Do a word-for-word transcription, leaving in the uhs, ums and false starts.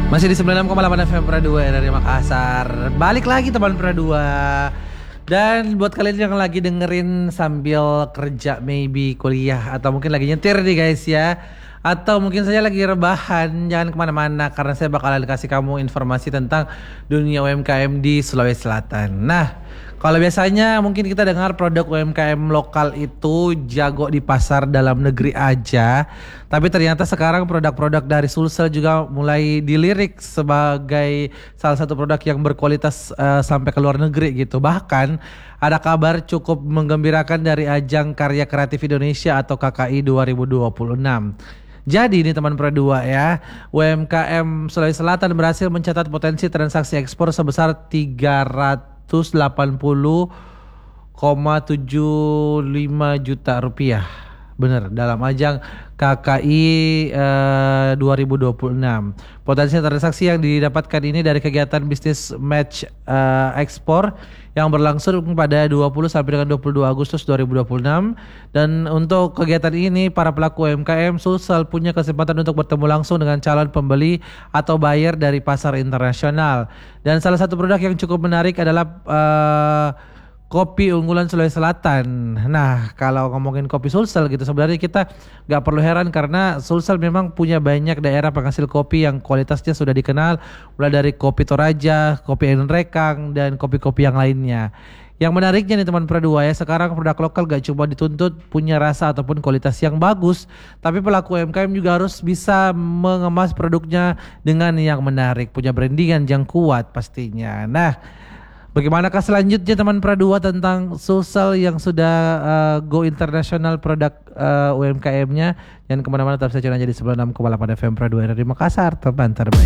Masih di sembilan puluh enam koma delapan F M Pra dua dari Makassar. Balik lagi teman Pra dua. Dan buat kalian yang lagi dengerin sambil kerja, maybe kuliah, atau mungkin lagi nyetir nih guys ya, atau mungkin saja lagi rebahan, jangan kemana-mana karena saya bakalan kasih kamu informasi tentang dunia U M K M di Sulawesi Selatan. Nah, kalau biasanya mungkin kita dengar produk U M K M lokal itu jago di pasar dalam negeri aja, tapi ternyata sekarang produk-produk dari Sulsel juga mulai dilirik sebagai salah satu produk yang berkualitas uh, sampai ke luar negeri gitu. Bahkan ada kabar cukup menggembirakan dari ajang Karya Kreatif Indonesia atau K K I dua ribu dua puluh enam. Jadi ini teman Pra dua ya, U M K M Sulawesi Selatan berhasil mencatat potensi transaksi ekspor sebesar tiga ratus delapan puluh koma tujuh lima juta rupiah. Bener, dalam ajang K K I eh, dua ribu dua puluh enam. Potensi transaksi yang didapatkan ini dari kegiatan bisnis match eh, ekspor yang berlangsung pada dua puluh sampai dengan dua puluh dua Agustus dua ribu dua puluh enam. Dan untuk kegiatan ini para pelaku U M K M Sulsel punya kesempatan untuk bertemu langsung dengan calon pembeli atau buyer dari pasar internasional. Dan salah satu produk yang cukup menarik adalah uh, kopi unggulan Sulawesi Selatan. Nah, kalau ngomongin kopi Sulsel gitu, sebenarnya kita gak perlu heran karena Sulsel memang punya banyak daerah penghasil kopi yang kualitasnya sudah dikenal, mulai dari kopi Toraja, kopi Enrekang, dan kopi-kopi yang lainnya. Yang menariknya nih teman Pra dua ya, sekarang produk lokal gak cuma dituntut punya rasa ataupun kualitas yang bagus, tapi pelaku U M K M juga harus bisa mengemas produknya dengan yang menarik, punya brandingan yang kuat pastinya. Nah, bagaimanakah selanjutnya teman Pra dua tentang Sulsel yang sudah uh, go internasional produk uh, U M K M-nya? Jangan kemana-mana, tetap saja di sembilan puluh enam koma delapan F M Pra dua dari Makassar, teman terbaik.